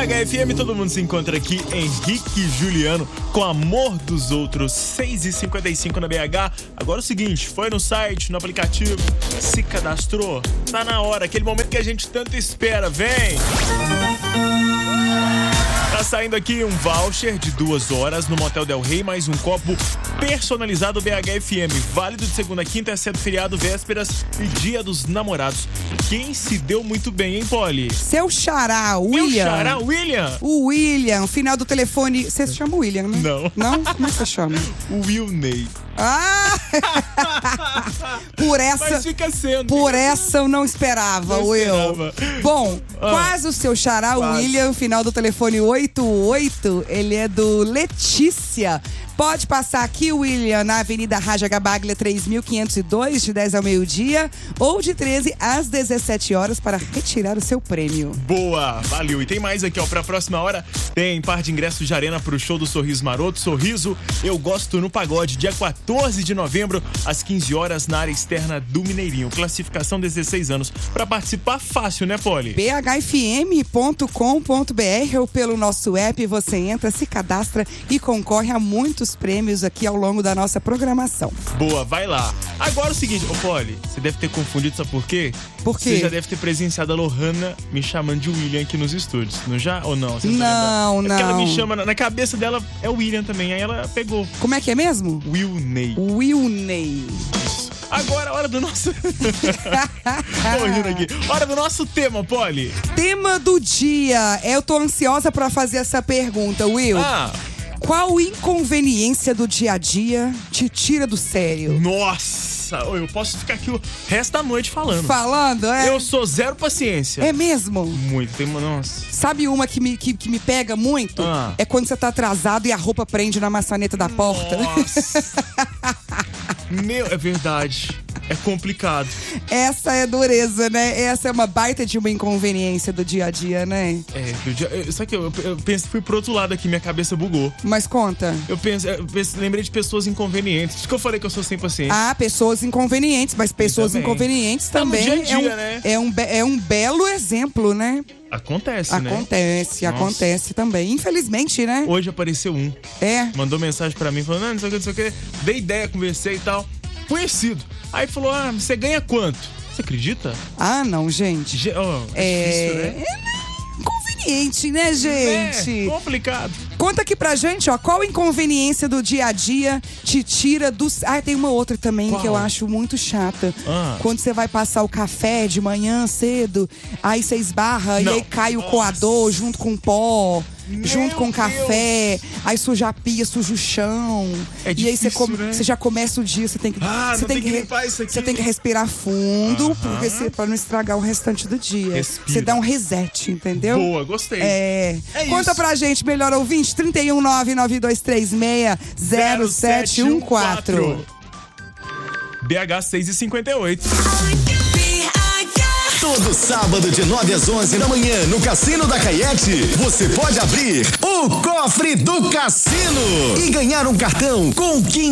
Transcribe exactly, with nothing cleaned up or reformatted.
H F M, todo mundo se encontra aqui. Henrique e Juliano com Amor dos Outros, seis e cinquenta e cinco na B H. Agora é o seguinte, foi no site, no aplicativo, se cadastrou, tá na hora, aquele momento que a gente tanto espera, vem! Tá saindo aqui um voucher de duas horas no Motel Del Rey, mais um copo personalizado B H F M, válido de segunda a quinta, exceto feriado, vésperas e dia dos namorados. Quem se deu muito bem, hein, Polly? Seu xará, William. Meu xará, William? O William, final do telefone. Você se chama William, né? Não. Não? Como é que você chama? O Will Ney. Ah! Por essa. Mas fica sendo. Por essa eu não esperava, Não Will. esperava. Bom, Ah, quase o seu xará, quase. William, final do telefone oito oito. Ele é do Letícia. Pode passar aqui, William, na Avenida Raja Gabaglia três mil quinhentos e dois, de dez ao meio-dia, ou de treze às dezessete horas, para retirar o seu prêmio. Boa, valeu. E tem mais aqui, ó, pra próxima hora, tem par de ingressos de arena pro show do Sorriso Maroto. Sorriso, Eu Gosto no Pagode, dia quatorze de novembro, às quinze horas, na área externa do Mineirinho. Classificação dezesseis anos. Pra participar, fácil, né, Polly? b h f m ponto com ponto b r ou pelo nosso app, você entra, se cadastra e concorre a muitos prêmios aqui ao longo da nossa programação. Boa, vai lá. Agora é o seguinte, ô Polly, você deve ter confundido, sabe por quê? Por quê? Você já deve ter presenciado a Lohana me chamando de William aqui nos estúdios. Não já? Ou não? Você Não, tá lembrando? É porque ela não. me chama, na, na cabeça dela é o William também, aí ela pegou. Como é que é mesmo? Will Ney. Will Ney. Isso. Agora, hora do nosso... Tô rindo aqui. Hora do nosso tema, Polly. Tema do dia. Eu tô ansiosa pra fazer essa pergunta, Will. Ah, Qual inconveniência do dia a dia te tira do sério? nossa. Ô, eu posso ficar aqui o resto da noite falando. Falando, é? Eu sou zero paciência. É mesmo? Muito. Tem uma... Nossa. Sabe uma que me, que, que me pega muito? Ah. É quando você tá atrasado e a roupa prende na maçaneta da porta. Nossa. Meu, é verdade. É complicado. Essa é dureza, né? Essa é uma baita de uma inconveniência do dia a dia, né? É, eu, eu, só que eu, eu penso, fui pro outro lado aqui, minha cabeça bugou. Mas conta. Eu penso, eu penso, lembrei de pessoas inconvenientes. Por isso que eu falei que eu sou sem paciência. Ah, pessoas inconvenientes, mas pessoas também. inconvenientes Tá no também dia a dia, é, um, né? é, um, be- é um belo exemplo, né? Acontece, né? Acontece, Nossa. acontece também. Infelizmente, né? Hoje apareceu um. É. Mandou mensagem pra mim, falando, ah, não sei o que, não sei o que. Dei ideia, conversei e tal. Conhecido. Aí falou, ah, você ganha quanto? Você acredita? Ah, não, gente. Ge- oh, é, É, difícil, né? é inconveniente, né, gente? É, complicado. Conta aqui pra gente, ó, qual inconveniência do dia a dia te tira do... Ah, tem uma outra também Qual? que eu acho muito chata. Ah. Quando você vai passar o café de manhã cedo, aí você esbarra Não. e aí cai o Nossa. coador junto com o pó, Meu junto com o café, aí suja a pia, suja o chão. É e aí você, difícil, come- né? você já começa o dia, você tem que... Ah, você não tem que re- limpar isso aqui. Você tem que respirar fundo, Aham. porque você, pra não estragar o restante do dia. Respira. Você dá um reset, entendeu? Boa, gostei. É. É Conta isso. pra gente, melhor ouvinte, trinta e um nove nove dois três seis zero sete um quatro. B H seis e cinquenta e oito. Todo sábado de nove às onze da manhã no Cassino da Caiete, você pode abrir o cofre do cassino e ganhar um cartão com quinze